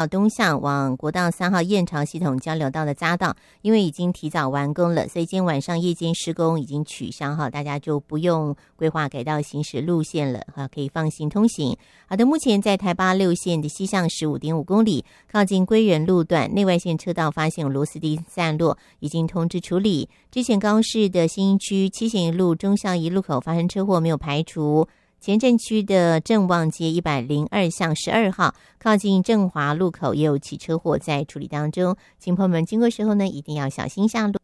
东向往国道3号燕巢系统交流道的匝道，因为已经提早完工了，所以今天晚上夜间施工已经取消哈，大家就不用规划改道行驶路线了哈，可以放心通行。好的，目前在台八6线的西向15.5公里，靠近归仁路段内外线车道发现螺丝钉散落，已经通知处理。之前高市的新营区七贤一路忠孝一路口发生车祸，没有排除。前镇区的正旺街102巷12号靠近正华路口也有起车祸在处理当中，请朋友们经过时候呢，一定要小心下路。